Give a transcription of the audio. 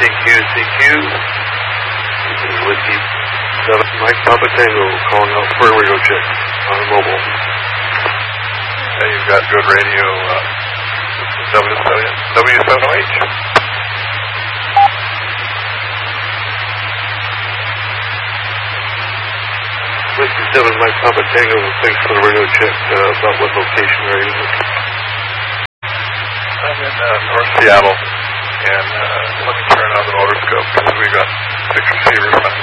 CQ. This is Whiskey 7 Mike Papa Tango calling out for radio check on the mobile. And you've got good radio, W7OH. Whiskey 7 Mike Papa Tango, thanks for the radio check. About what location are you in? I'm in North Seattle, and let me turn on the motor scope because we've got 6 receivers.